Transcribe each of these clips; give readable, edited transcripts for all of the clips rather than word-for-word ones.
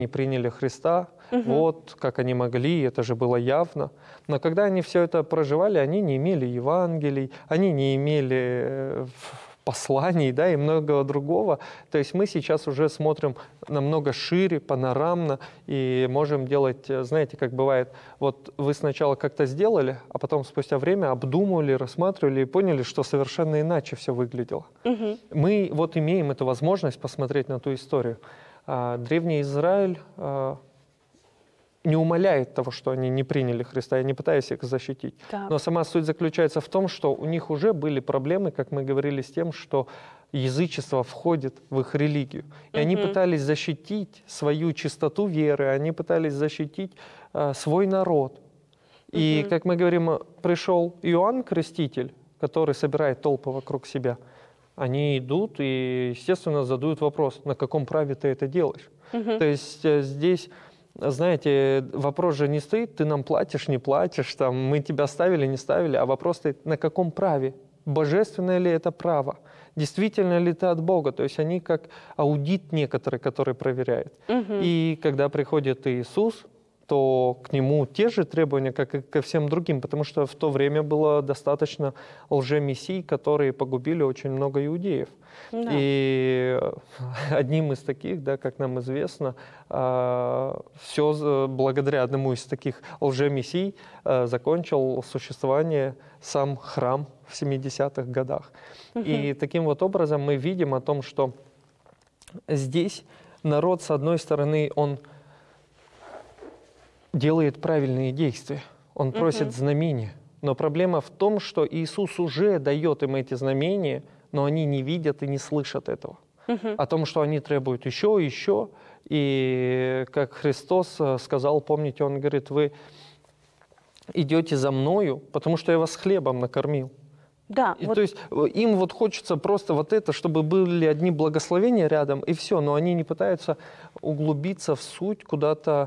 не приняли Христа, вот как они могли, это же было явно. Но когда они все это проживали, они не имели Евангелий, они не имели посланий, да, и многого другого. То есть мы сейчас уже смотрим намного шире, панорамно, и можем делать, знаете, как бывает, вот вы сначала как-то сделали, а потом спустя время обдумывали, рассматривали и поняли, что совершенно иначе все выглядело. Мы вот имеем эту возможность посмотреть на ту историю. Древний Израиль не умаляет того, что они не приняли Христа, я не пытаюсь их защитить. Так. Но сама суть заключается в том, что у них уже были проблемы, как мы говорили, с тем, что язычество входит в их религию. И они пытались защитить свою чистоту веры, они пытались защитить свой народ. И, как мы говорим, пришел Иоанн Креститель, который собирает толпы вокруг себя. Они идут и, естественно, задают вопрос, на каком праве ты это делаешь. То есть здесь, знаете, вопрос же не стоит, ты нам платишь, не платишь, там, мы тебя ставили, не ставили, а вопрос стоит, на каком праве? Божественное ли это право? Действительно ли ты от Бога? То есть они как аудит некоторые, который проверяет. И когда приходит Иисус, то к нему те же требования, как и ко всем другим, потому что в то время было достаточно лжемессий, которые погубили очень много иудеев. Да. И одним из таких, да, как нам известно, все благодаря одному из таких лжемессий закончил существование сам храм в 70-х годах. И таким вот образом мы видим о том, что здесь народ, с одной стороны, он делает правильные действия, он просит знамения. Но проблема в том, что Иисус уже дает им эти знамения, но они не видят и не слышат этого. О том, что они требуют еще, еще. И как Христос сказал, помните, Он говорит, вы идете за Мною, потому что я вас хлебом накормил. Да, И, то есть им вот хочется просто вот это, чтобы были одни благословения рядом, и все. Но они не пытаются углубиться в суть куда-то,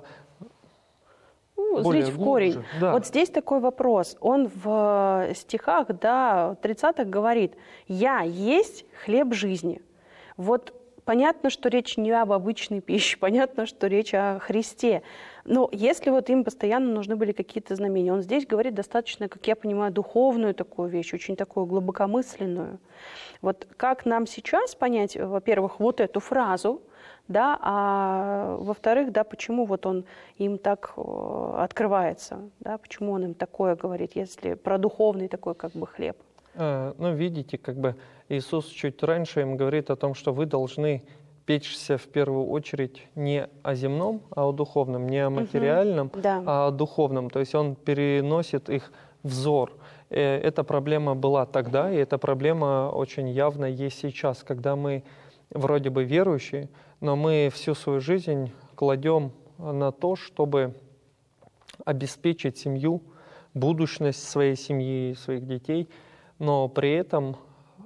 зрить в корень. Да. Вот здесь такой вопрос. Он в стихах, да, 30-х говорит: «Я есть хлеб жизни». Вот понятно, что речь не об обычной пище, понятно, что речь о Христе. Но если вот им постоянно нужны были какие-то знамения, он здесь говорит достаточно, как я понимаю, духовную такую вещь, очень такую глубокомысленную. Вот как нам сейчас понять, во-первых, вот эту фразу, да, а во-вторых, да, почему вот он им так открывается, да, почему он им такое говорит, если про духовный такой как бы хлеб? Ну, видите, как бы Иисус чуть раньше им говорит о том, что вы должны печься в первую очередь не о земном, а о духовном, не о материальном, да. а о духовном. То есть он переносит их взор. Эта проблема была тогда, и эта проблема очень явно есть сейчас, когда мы вроде бы верующие, но мы всю свою жизнь кладем на то, чтобы обеспечить семью, будущность своей семьи, своих детей, но при этом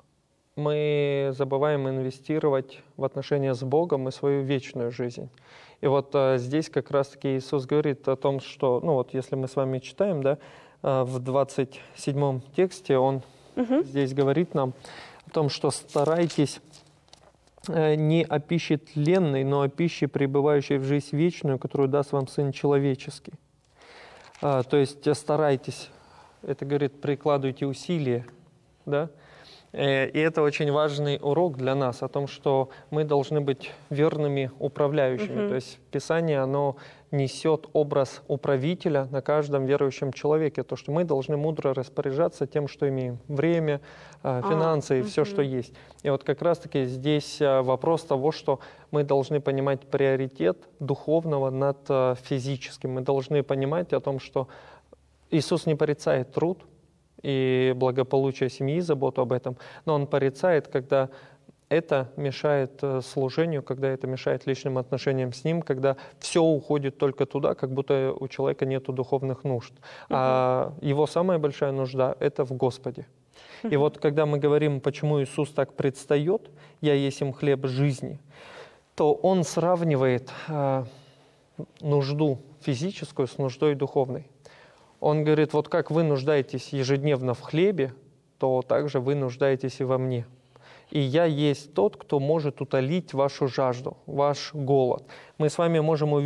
мы забываем инвестировать в отношения с Богом и свою вечную жизнь. И вот здесь как раз-таки Иисус говорит о том, что, ну вот если мы с вами читаем, да, в 27 тексте Он здесь говорит нам о том, что старайтесь не о пище тленной, но о пище, пребывающей в жизнь вечную, которую даст вам Сын Человеческий. То есть старайтесь, это говорит, прикладывайте усилия, да? И это очень важный урок для нас о том, что мы должны быть верными управляющими. То есть Писание, оно несет образ управителя на каждом верующем человеке. То, что мы должны мудро распоряжаться тем, что имеем. Время, финансы и все, что есть. И вот как раз-таки здесь вопрос того, что мы должны понимать приоритет духовного над физическим. Мы должны понимать о том, что Иисус не порицает труд и благополучие семьи, заботу об этом, но Он порицает, когда это мешает служению, когда это мешает личным отношениям с Ним, когда все уходит только туда, как будто у человека нет духовных нужд. А его самая большая нужда – это в Господе. И вот когда мы говорим, почему Иисус так предстает, «Я есть им хлеб жизни», то Он сравнивает нужду физическую с нуждой духовной. Он говорит, вот как вы нуждаетесь ежедневно в хлебе, то также вы нуждаетесь и во мне. И я есть тот, кто может утолить вашу жажду, ваш голод. Мы с вами можем увидеть